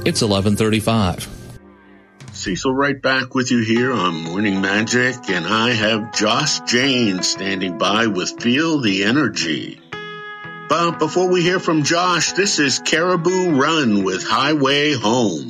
It's 11:35. Cecil right back with you here on Morning Magic, and I have Josh Jane standing by with Feel the Energy. But before we hear from Josh, this is Caribou Run with Highway Home.